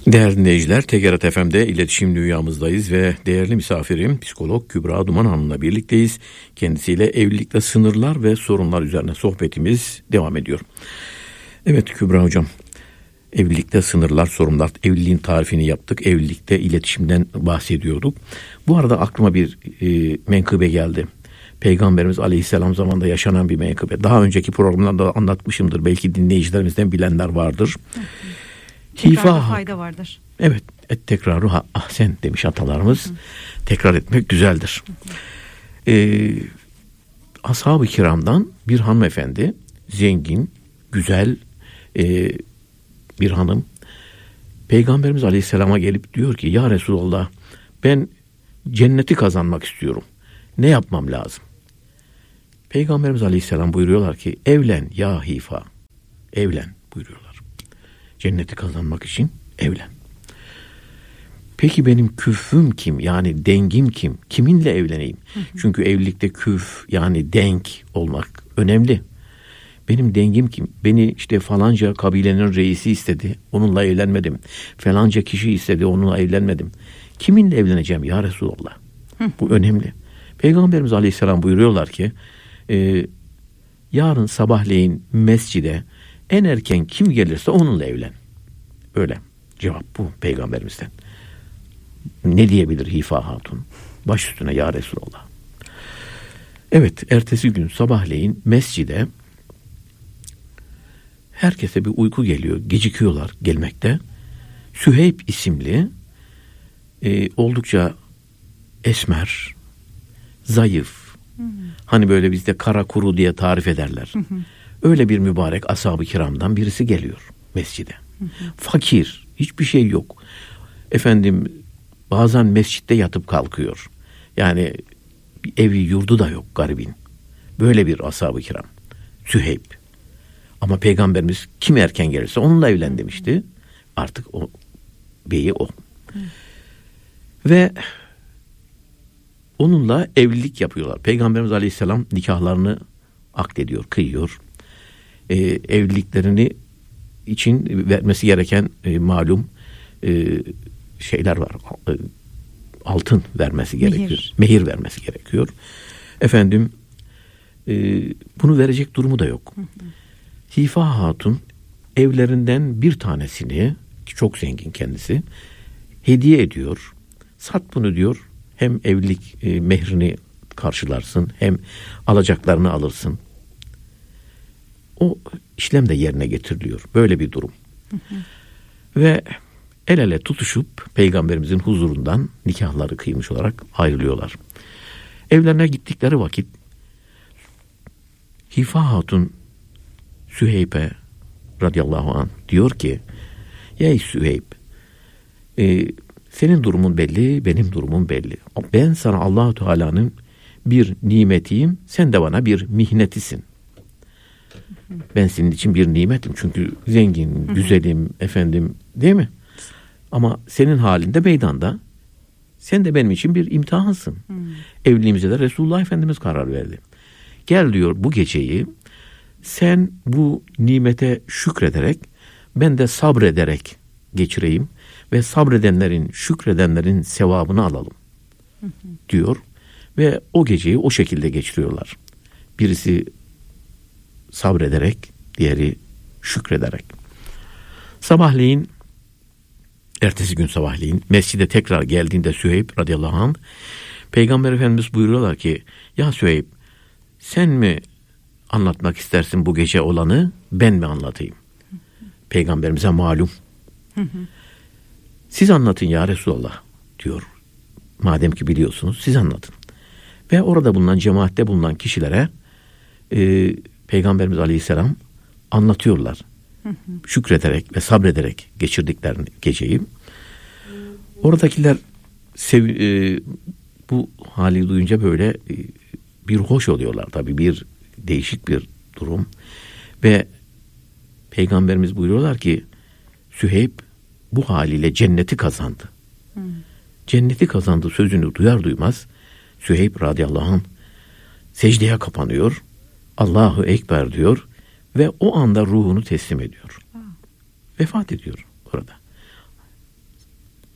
Değerli dinleyiciler, TGRT FM'de iletişim dünyamızdayız ve değerli misafirim psikolog Kübra Duman Hanım'la birlikteyiz. Kendisiyle evlilikte sınırlar ve sorunlar üzerine sohbetimiz devam ediyor. Evet Kübra Hocam, evlilikte sınırlar, sorunlar, evliliğin tarifini yaptık. Evlilikte iletişimden bahsediyorduk. Bu arada aklıma bir menkıbe geldi. Peygamberimiz Aleyhisselam zamanında yaşanan bir menkıbe. Daha önceki programlarda anlatmışımdır. Belki dinleyicilerimizden bilenler vardır. Tekrarda fayda vardır. Evet, tekrarı ahsen demiş atalarımız. Tekrar etmek güzeldir. Ashab-ı kiramdan bir hanımefendi, zengin, güzel bir hanım, Peygamberimiz Aleyhisselam'a gelip diyor ki, ya Resulallah, ben cenneti kazanmak istiyorum. Ne yapmam lazım? Peygamberimiz Aleyhisselam buyuruyorlar ki, evlen ya Hifa, evlen buyuruyorlar. Cenneti kazanmak için evlen. Peki benim küfüm kim? Yani dengim kim? Kiminle evleneyim? Çünkü evlilikte küf, yani denk olmak önemli. Benim dengim kim? Beni işte falanca kabilenin reisi istedi, onunla evlenmedim. Falanca kişi istedi, onunla evlenmedim. Kiminle evleneceğim ya Resulallah? Bu önemli. Peygamberimiz Aleyhisselam buyuruyorlar ki, yarın sabahleyin mescide en erken kim gelirse onunla evlen. Öyle. Cevap bu Peygamberimizden. Ne diyebilir Hifa Hatun? Baş üstüne ya Resulallah. Evet, ertesi gün sabahleyin mescide herkese bir uyku geliyor. Gecikiyorlar gelmekte. Süheyb isimli oldukça esmer, zayıf. Hani böyle bizde kara kuru diye tarif ederler. Öyle bir mübarek ashab-ı kiramdan birisi geliyor mescide. Fakir, hiçbir şey yok. Efendim, bazen mescitte yatıp kalkıyor. Yani evi yurdu da yok garibin. Böyle bir ashab-ı kiram. Süheyb. Ama Peygamberimiz kim erken gelirse onunla evlen demişti. Artık o beyi o. Ve onunla evlilik yapıyorlar. Peygamberimiz Aleyhisselam nikahlarını akdediyor, kıyıyor. Evliliklerini için vermesi gereken malum şeyler var. Altın vermesi gerekiyor. Mehir vermesi gerekiyor. Efendim, bunu verecek durumu da yok. Hifa Hatun evlerinden bir tanesini, çok zengin kendisi, hediye ediyor. Sat bunu diyor. Hem evlilik mehrini karşılarsın, hem alacaklarını alırsın. O işlem de yerine getiriliyor. Böyle bir durum. Ve el ele tutuşup Peygamberimizin huzurundan nikahları kıymış olarak ayrılıyorlar. Evlerine gittikleri vakit Hifa Hatun Süheyb'e radıyallahu anh diyor ki, ey Süheyb, senin durumun belli, benim durumum belli. Ben sana Allah-u Teala'nın bir nimetiyim, sen de bana bir mihnetisin. Ben senin için bir nimetim. Çünkü zengin, güzelim, efendim, değil mi? Ama senin halinde meydanda. Sen de benim için bir imtihansın. Evliliğimize de Resulullah Efendimiz karar verdi. Gel diyor, bu geceyi sen bu nimete şükrederek, ben de sabrederek geçireyim ve sabredenlerin, şükredenlerin sevabını alalım diyor. Ve o geceyi o şekilde geçiriyorlar. Birisi sabrederek, diğeri şükrederek. Sabahleyin, ertesi gün sabahleyin mescide tekrar geldiğinde Süheyb radıyallahu anh, Peygamber Efendimiz buyuruyorlar ki, ya Süheyb, sen mi anlatmak istersin bu gece olanı, ben mi anlatayım? Peygamberimize malum. Siz anlatın ya Resulallah diyor. Madem ki biliyorsunuz, siz anlatın. Ve orada bulunan, cemaatte bulunan kişilere Peygamberimiz Aleyhisselam anlatıyorlar. Şükrederek ve sabrederek geçirdiklerini geceyi. Oradakiler bu hali duyunca böyle bir hoş oluyorlar tabii, bir değişik bir durum. Ve Peygamberimiz buyuruyorlar ki, Süheyb bu haliyle cenneti kazandı. Cenneti kazandı sözünü duyar duymaz Süheyb radıyallahu anh secdeye kapanıyor. Allahu Ekber diyor ve o anda ruhunu teslim ediyor. Vefat ediyor orada.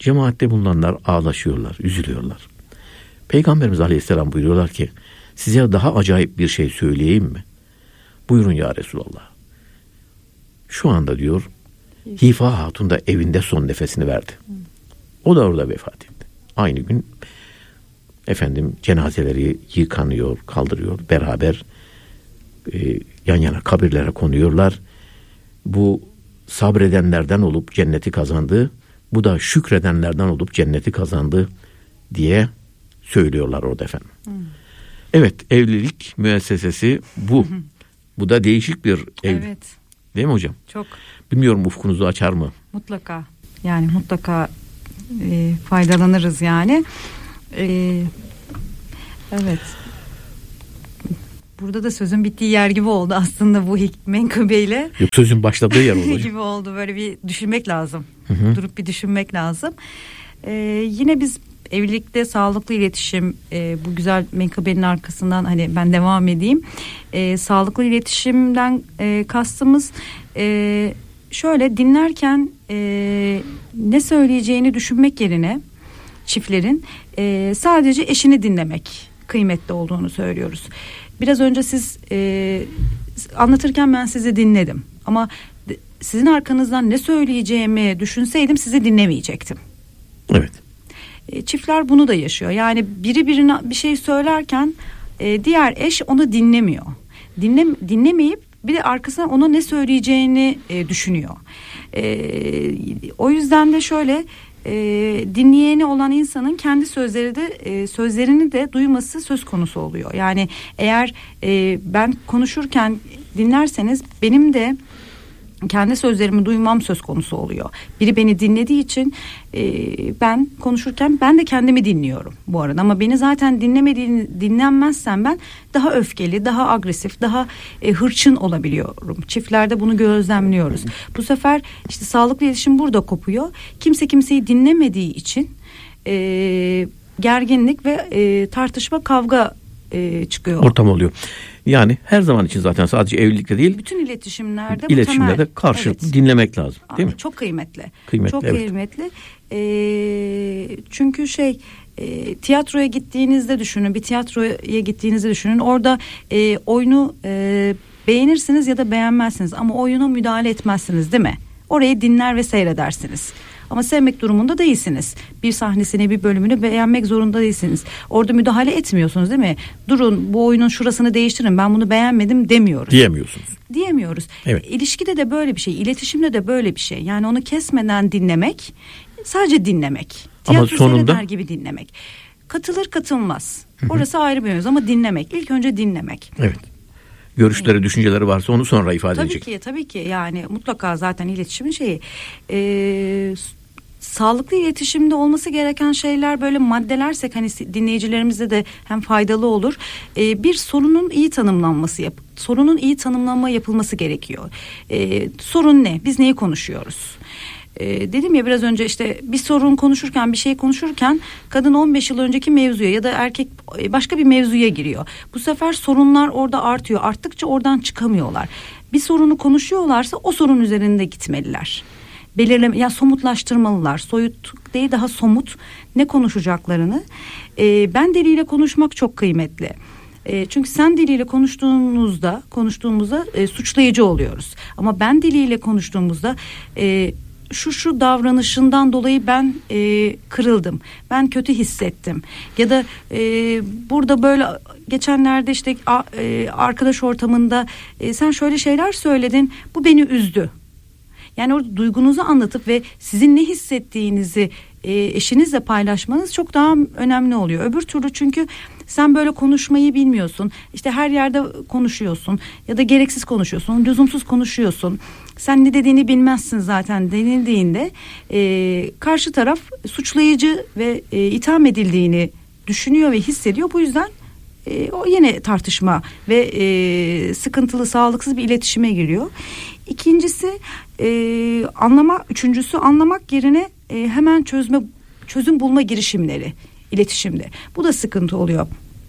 Cemaatte bulunanlar ağlaşıyorlar, üzülüyorlar. Peygamberimiz Aleyhisselam buyuruyorlar ki, size daha acayip bir şey söyleyeyim mi? Buyurun ya Resulallah. Şu anda diyor, Hifa Hatun da evinde son nefesini verdi. O da orada vefat etti. Aynı gün cenazeleri yıkanıyor, kaldırıyor. Beraber yan yana kabirlere konuyorlar. Bu sabredenlerden olup cenneti kazandı. Bu da şükredenlerden olup cenneti kazandı diye söylüyorlar orada efendim. Evet, evlilik müessesesi bu. Bu da değişik bir evlilik. Evet. Değil mi hocam? Çok. Bilmiyorum, ufkunuzu açar mı? Mutlaka. Yani mutlaka faydalanırız yani. Evet. Burada da sözün bittiği yer gibi oldu aslında bu menkıbeyle. Yok, sözün başladığı yer oldu. gibi oldu. Böyle bir düşünmek lazım. Hı. Durup bir düşünmek lazım. Yine biz evlilikte sağlıklı iletişim, bu güzel menkıbenin arkasından hani ben devam edeyim. Sağlıklı iletişimden kastımız şöyle, dinlerken ne söyleyeceğini düşünmek yerine çiftlerin sadece eşini dinlemek kıymetli olduğunu söylüyoruz. Biraz önce siz anlatırken ben sizi dinledim ama sizin arkanızdan ne söyleyeceğimi düşünseydim sizi dinlemeyecektim. Evet. Çiftler bunu da yaşıyor. Yani biri birine bir şey söylerken diğer eş onu dinlemiyor. Dinlemeyip bir de arkasından ona ne söyleyeceğini düşünüyor. O yüzden de şöyle, dinleyeni olan insanın kendi sözlerini de duyması söz konusu oluyor. Yani eğer ben konuşurken dinlerseniz benim de kendi sözlerimi duymam söz konusu oluyor. Biri beni dinlediği için ben konuşurken ben de kendimi dinliyorum bu arada. Ama beni zaten dinlenmezsem ben daha öfkeli, daha agresif, daha hırçın olabiliyorum. Çiftlerde bunu gözlemliyoruz. Bu sefer işte sağlıklı iletişim burada kopuyor. Kimse kimseyi dinlemediği için gerginlik ve tartışma, kavga çıkıyor. Ortam oluyor. Yani her zaman için zaten sadece evlilikte değil, bütün iletişimlerde de karşı dinlemek lazım, değil mi? Çok kıymetli. Çok evet. Kıymetli. Çünkü tiyatroya gittiğinizde düşünün, bir tiyatroya gittiğinizde düşünün. Orada oyunu beğenirsiniz ya da beğenmezsiniz ama oyuna müdahale etmezsiniz, değil mi? Orayı dinler ve seyredersiniz. Ama sevmek durumunda değilsiniz. Bir sahnesini, bir bölümünü beğenmek zorunda değilsiniz. Orada müdahale etmiyorsunuz, değil mi? Durun, bu oyunun şurasını değiştirin, ben bunu beğenmedim demiyoruz. Diyemiyoruz. Evet. İlişkide de böyle bir şey, iletişimde de böyle bir şey. Yani onu kesmeden dinlemek, sadece dinlemek. Ama sonunda gibi dinlemek. Katılır katılmaz. Orası ayrı bir mevzu ama dinlemek. İlk önce dinlemek. Evet. Görüşleri, düşünceleri varsa onu sonra ifade edecek. Tabii ki yani mutlaka zaten iletişimin şeyi. Sağlıklı iletişimde olması gereken şeyler böyle maddelersek hani dinleyicilerimize de hem faydalı olur. Bir sorunun iyi tanımlanma yapılması gerekiyor. Sorun ne? Biz neyi konuşuyoruz? Dedim ya biraz önce, işte bir sorun konuşurken, bir şey konuşurken kadın 15 yıl önceki mevzuya ya da erkek başka bir mevzuya giriyor. Bu sefer sorunlar orada artıyor. Arttıkça oradan çıkamıyorlar. Bir sorunu konuşuyorlarsa o sorun üzerinde gitmeliler. Somutlaştırmalılar. Soyut değil, daha somut ne konuşacaklarını. Ben diliyle konuşmak çok kıymetli. Çünkü sen diliyle konuştuğumuzda suçlayıcı oluyoruz. Ama ben diliyle konuştuğumuzda şu davranışından dolayı ben kırıldım, ben kötü hissettim ya da burada böyle geçenlerde işte arkadaş ortamında sen şöyle şeyler söyledin, bu beni üzdü. Yani orada duygunuzu anlatıp ve sizin ne hissettiğinizi eşinizle paylaşmanız çok daha önemli oluyor. Öbür türlü çünkü sen böyle konuşmayı bilmiyorsun. İşte her yerde konuşuyorsun ya da gereksiz konuşuyorsun, lüzumsuz konuşuyorsun. Sen ne dediğini bilmezsin zaten denildiğinde karşı taraf suçlayıcı ve itham edildiğini düşünüyor ve hissediyor. Bu yüzden o yine tartışma ve sıkıntılı, sağlıksız bir iletişime giriyor. İkincisi üçüncüsü anlamak yerine hemen çözüm bulma girişimleri iletişimde. Bu da sıkıntı oluyor.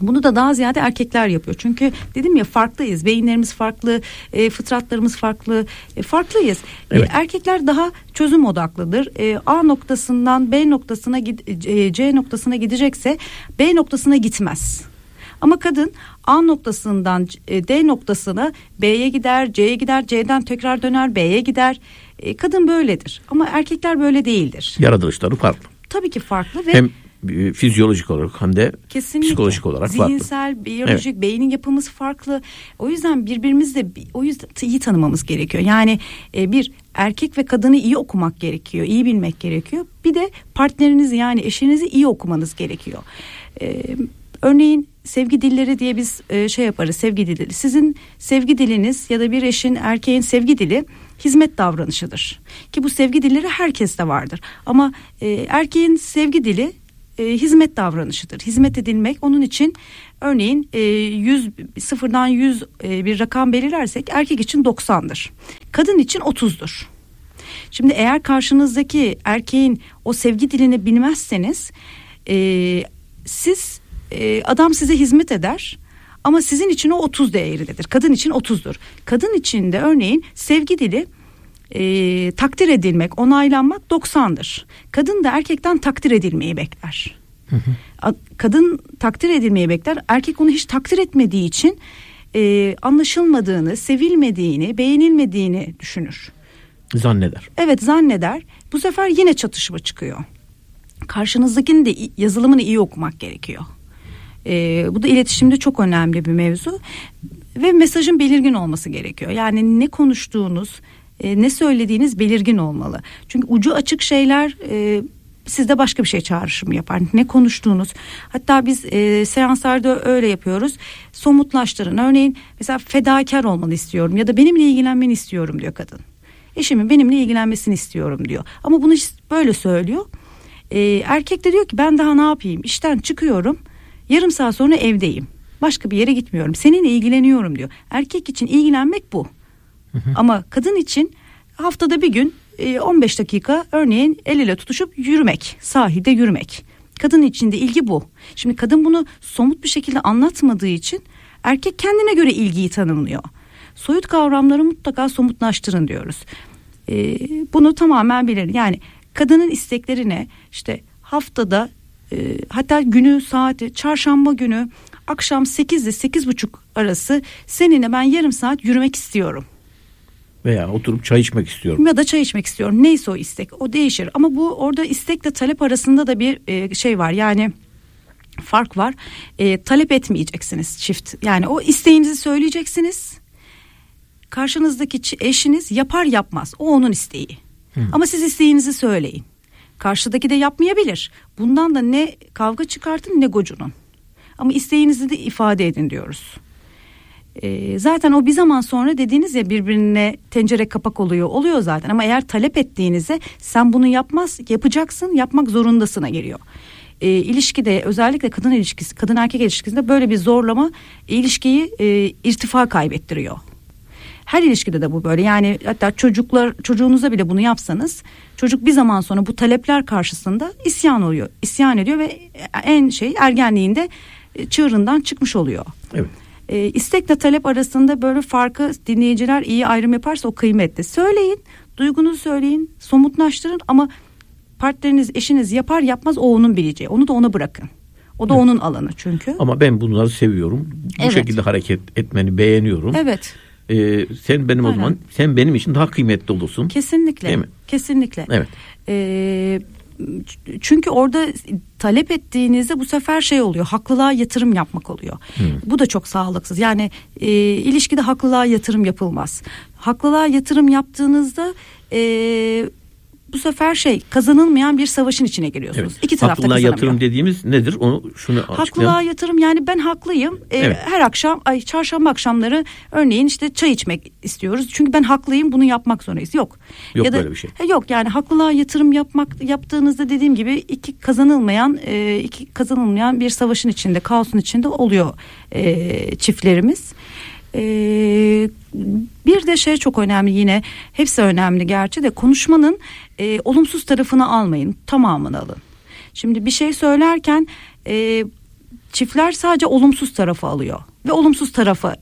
Bunu da daha ziyade erkekler yapıyor. Çünkü dedim ya, farklıyız. Beyinlerimiz farklı, fıtratlarımız farklı, farklıyız. Evet. Erkekler daha çözüm odaklıdır. A noktasından B noktasına C noktasına gidecekse B noktasına gitmez. Ama kadın A noktasından D noktasına B'ye gider, C'ye gider, C'den tekrar döner, B'ye gider. Kadın böyledir. Ama erkekler böyle değildir. Yaratılışları farklı. Tabii ki farklı ve Hem fizyolojik olarak hem de kesinlikle psikolojik olarak farklı. Zihinsel, biyolojik, beynin yapımız farklı. O yüzden birbirimizle iyi tanımamız gerekiyor. Yani bir erkek ve kadını iyi okumak gerekiyor, iyi bilmek gerekiyor. Bir de partnerinizi, yani eşinizi iyi okumanız gerekiyor. Örneğin sevgi dilleri diye biz yaparız, sevgi dilleri. Sizin sevgi diliniz ya da bir eşin, erkeğin sevgi dili hizmet davranışıdır. Ki bu sevgi dilleri herkeste vardır. Ama erkeğin sevgi dili hizmet davranışıdır. Hizmet edilmek, onun için örneğin 0'dan 100 bir rakam belirlersek erkek için 90'dır. Kadın için 30'dur. Şimdi eğer karşınızdaki erkeğin o sevgi dilini bilmezseniz adam size hizmet eder ama sizin için o 30 değerindedir. Kadın için 30'dur. Kadın için de örneğin sevgi dili takdir edilmek, onaylanmak 90'dır. Kadın da erkekten takdir edilmeyi bekler. Kadın takdir edilmeyi bekler. Erkek onu hiç takdir etmediği için anlaşılmadığını, sevilmediğini, beğenilmediğini düşünür. Zanneder. Evet, zanneder. Bu sefer yine çatışma çıkıyor. Karşınızdakinin de yazılımını iyi okumak gerekiyor. Bu da iletişimde çok önemli bir mevzu. Ve mesajın belirgin olması gerekiyor. Yani ne konuştuğunuz, ne söylediğiniz belirgin olmalı. Çünkü ucu açık şeyler sizde başka bir şey çağrışımı yapar. Ne konuştuğunuz. Hatta biz seanslarda öyle yapıyoruz. Somutlaştırın. Örneğin mesela fedakar olmanı istiyorum ya da benimle ilgilenmeni istiyorum diyor kadın. Eşimin benimle ilgilenmesini istiyorum diyor. Ama bunu böyle söylüyor. Erkek de diyor ki ben daha ne yapayım? İşten çıkıyorum. Yarım saat sonra evdeyim. Başka bir yere gitmiyorum. Seninle ilgileniyorum diyor. Erkek için ilgilenmek bu. Ama kadın için haftada bir gün 15 dakika örneğin el ele tutuşup yürümek, sahilde yürümek. Kadın için de ilgi bu. Şimdi kadın bunu somut bir şekilde anlatmadığı için erkek kendine göre ilgiyi tanımlıyor. Soyut kavramları mutlaka somutlaştırın diyoruz. Bunu tamamen bilir. Yani kadının isteklerine işte haftada hatta günü, saati, çarşamba günü akşam 8 ile 8:30 arası seninle ben yarım saat yürümek istiyorum. Veya oturup çay içmek istiyorum. Ya da çay içmek istiyorum. Neyse o istek. O değişir. Ama bu orada istekle talep arasında da bir şey var. Yani fark var. Talep etmeyeceksiniz çift. Yani o isteğinizi söyleyeceksiniz. Karşınızdaki eşiniz yapar yapmaz. O onun isteği. Ama siz isteğinizi söyleyin. Karşıdaki de yapmayabilir. Bundan da ne kavga çıkartın ne gocunun. Ama isteğinizi de ifade edin diyoruz. Zaten o bir zaman sonra dediğiniz ya birbirine tencere kapak oluyor zaten. Ama eğer talep ettiğinizde sen bunu yapacaksın, yapmak zorundasına geliyor. İlişkide özellikle kadın erkek ilişkisinde böyle bir zorlama ilişkiyi irtifa kaybettiriyor. Her ilişkide de bu böyle. Yani hatta çocuğunuza bile bunu yapsanız çocuk bir zaman sonra bu talepler karşısında isyan ediyor ve ergenliğinde çığırından çıkmış oluyor. Evet. İstekle talep arasında böyle farkı dinleyiciler iyi ayrım yaparsa o kıymetli. Söyleyin, duygunuzu söyleyin, somutlaştırın ama partneriniz, eşiniz yapar yapmaz o onun bileceği. Onu da ona bırakın. O da onun alanı çünkü. Ama ben bunları seviyorum. Bu şekilde hareket etmeni beğeniyorum. Evet. Sen benim o zaman sen benim için daha kıymetli olursun. Kesinlikle. Değil mi? Kesinlikle. Evet. Çünkü orada talep ettiğinizde bu sefer oluyor. Haklılığa yatırım yapmak oluyor. Bu da çok sağlıksız. Yani ilişkide haklılığa yatırım yapılmaz. Haklılığa yatırım yaptığınızda bu sefer kazanılmayan bir savaşın içine giriyorsunuz. Evet. İki tarafta haklılığa kazanamıyor. yatırım dediğimiz nedir? Şunu açıklayalım. Haklılığa yatırım yani ben haklıyım. Evet. Her akşam çarşamba akşamları örneğin çay içmek istiyoruz. Çünkü ben haklıyım, bunu yapmak zorundayız. Yok. Yok ya da, böyle bir şey. Yok yani haklılığa yatırım yaptığınızda dediğim gibi iki kazanılmayan bir savaşın içinde, kaosun içinde oluyor çiftlerimiz. Bir de çok önemli, yine hepsi önemli gerçi de, konuşmanın olumsuz tarafını almayın, tamamını alın. Şimdi bir şey söylerken çiftler sadece olumsuz tarafı alıyor ve olumsuz tarafa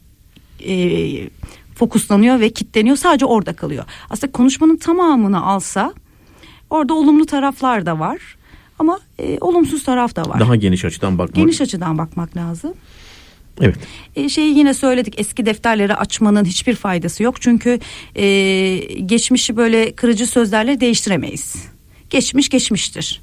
fokuslanıyor ve kilitleniyor, sadece orada kalıyor. Aslında konuşmanın tamamını alsa orada olumlu taraflar da var ama olumsuz taraf da var. Daha geniş açıdan bakmak. Geniş açıdan bakmak lazım. Evet. Şeyi yine söyledik, eski defterleri açmanın hiçbir faydası yok. Çünkü geçmişi böyle kırıcı sözlerle değiştiremeyiz. Geçmiş geçmiştir.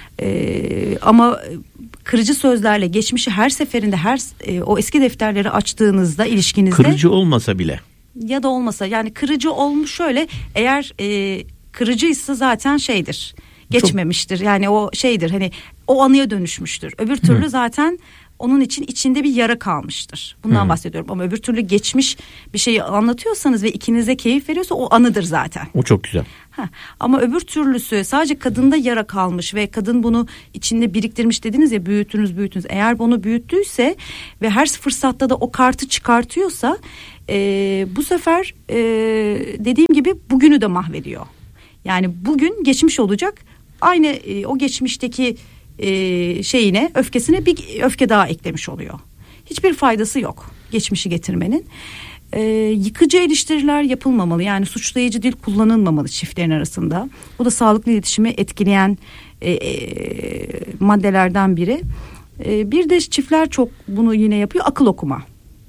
Ama kırıcı sözlerle geçmişi her seferinde o eski defterleri açtığınızda ilişkinizde. Kırıcı olmasa bile. Ya da olmasa, yani kırıcı olmuş şöyle, eğer kırıcıysa zaten şeydir, geçmemiştir. Yani o şeydir, hani o anıya dönüşmüştür. Öbür türlü zaten onun için içinde bir yara kalmıştır. Bundan bahsediyorum. Ama öbür türlü geçmiş bir şeyi anlatıyorsanız ve ikinize keyif veriyorsa o anıdır zaten. O çok güzel. Ama öbür türlüsü sadece kadında yara kalmış ve kadın bunu içinde biriktirmiş dediniz ya, büyüttünüz. Eğer bunu büyüttüyse ve her fırsatta da o kartı çıkartıyorsa bu sefer dediğim gibi bugünü de mahvediyor. Yani bugün geçmiş olacak, aynı o geçmişteki şeyine, öfkesine bir öfke daha eklemiş oluyor. Hiçbir faydası yok geçmişi getirmenin. Yıkıcı eleştiriler yapılmamalı, yani suçlayıcı dil kullanılmamalı çiftlerin arasında. Bu da sağlıklı iletişimi etkileyen maddelerden biri. Bir de çiftler çok bunu yine yapıyor, akıl okuma.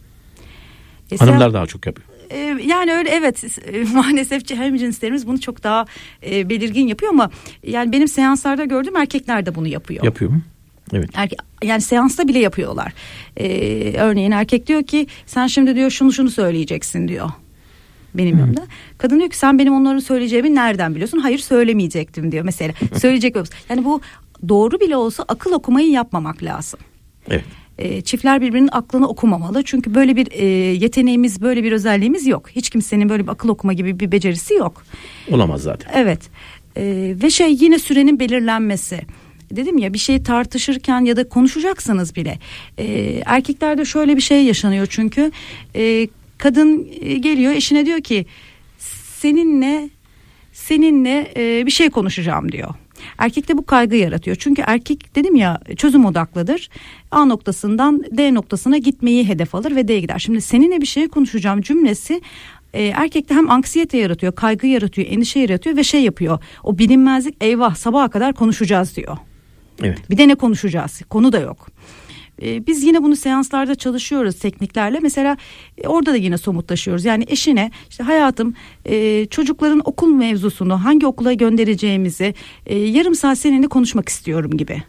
Hanımlar daha çok yapıyor. Yani öyle, evet, maalesef hemcinslerimiz bunu çok daha belirgin yapıyor ama yani benim seanslarda gördüğüm erkekler de bunu yapıyor. Yapıyor mu? Evet. Yani seansta bile yapıyorlar. Örneğin erkek diyor ki sen şimdi diyor şunu söyleyeceksin diyor benim yanımda. Kadın diyor ki sen benim onların söyleyeceğimi nereden biliyorsun? Hayır, söylemeyecektim diyor mesela. Söyleyecek misin? Yani bu doğru bile olsa akıl okumayı yapmamak lazım. Evet. Çiftler birbirinin aklını okumamalı. Çünkü böyle bir yeteneğimiz, böyle bir özelliğimiz yok. Hiç kimsenin böyle bir akıl okuma gibi bir becerisi yok. Olamaz zaten. Evet. Ve yine sürenin belirlenmesi. Dedim ya, bir şeyi tartışırken ya da konuşacaksanız bile erkeklerde şöyle bir şey yaşanıyor çünkü kadın geliyor eşine diyor ki seninle bir şey konuşacağım diyor. Erkekte bu kaygı yaratıyor. Çünkü erkek dedim ya çözüm odaklıdır. A noktasından D noktasına gitmeyi hedef alır ve D'ye gider. Şimdi seninle bir şey konuşacağım cümlesi erkekte hem anksiyete yaratıyor, kaygı yaratıyor, endişe yaratıyor ve yapıyor. O bilinmezlik, eyvah sabaha kadar konuşacağız diyor. Evet. Bir de ne konuşacağız? Konu da yok. Biz yine bunu seanslarda çalışıyoruz tekniklerle. Mesela orada da yine somutlaşıyoruz. Yani eşine işte hayatım çocukların okul mevzusunu, hangi okula göndereceğimizi yarım saat seninle konuşmak istiyorum gibi.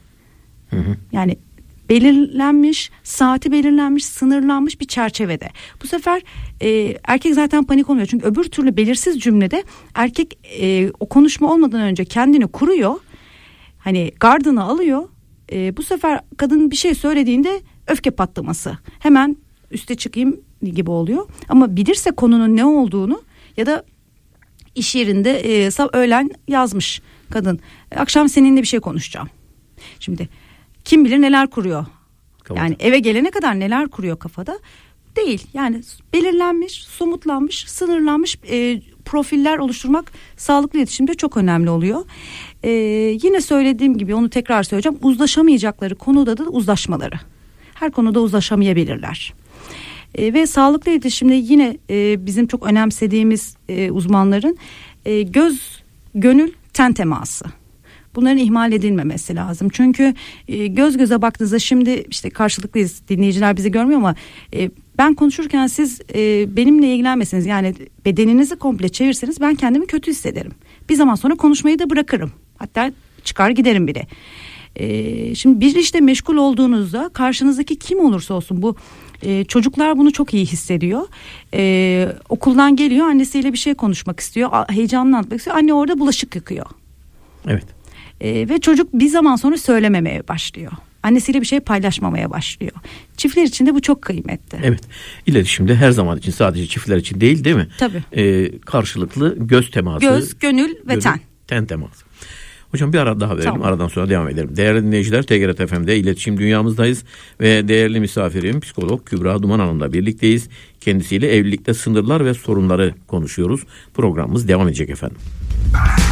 Yani belirlenmiş, saati belirlenmiş, sınırlanmış bir çerçevede. Bu sefer erkek zaten panik olmuyor. Çünkü öbür türlü belirsiz cümlede erkek o konuşma olmadan önce kendini kuruyor. Hani gardını alıyor. Bu sefer kadın bir şey söylediğinde öfke patlaması. Hemen üste çıkayım gibi oluyor. Ama bilirse konunun ne olduğunu, ya da iş yerinde öğlen yazmış kadın. Akşam seninle bir şey konuşacağım. Şimdi kim bilir neler kuruyor. Yani eve gelene kadar neler kuruyor kafada. Değil. Yani belirlenmiş, somutlanmış, sınırlanmış profiller oluşturmak sağlıklı iletişimde çok önemli oluyor. Yine söylediğim gibi, onu tekrar söyleyeceğim. Uzlaşamayacakları konuda da uzlaşmaları. Her konuda uzlaşamayabilirler. Ve sağlıklı iletişimde yine bizim çok önemsediğimiz uzmanların göz, gönül, ten teması. Bunların ihmal edilmemesi lazım. Çünkü göz göze baktığınızda, şimdi işte karşılıklıyız, dinleyiciler bizi görmüyor ama ben konuşurken siz benimle ilgilenmeseniz, yani bedeninizi komple çevirseniz ben kendimi kötü hissederim. Bir zaman sonra konuşmayı da bırakırım. Hatta çıkar giderim bile. Şimdi bir işte meşgul olduğunuzda karşınızdaki kim olursa olsun, bu çocuklar bunu çok iyi hissediyor. Okuldan geliyor, annesiyle bir şey konuşmak istiyor, heyecanla anlatmak istiyor. Anne orada bulaşık yıkıyor. Evet. Ve çocuk bir zaman sonra söylememeye başlıyor. Annesiyle bir şey paylaşmamaya başlıyor. Çiftler için de bu çok kıymetli. Evet. İletişimde her zaman için, sadece çiftler için değil mi? Tabii. Karşılıklı göz teması. Göz, gönül ve ten. Ten teması. Hocam bir ara daha verelim. Tamam. Aradan sonra devam edelim. Değerli dinleyiciler, TGRT FM'de iletişim dünyamızdayız ve değerli misafirim psikolog Kübra Duman Hanım'la birlikteyiz. Kendisiyle evlilikte sınırlar ve sorunları konuşuyoruz. Programımız devam edecek efendim.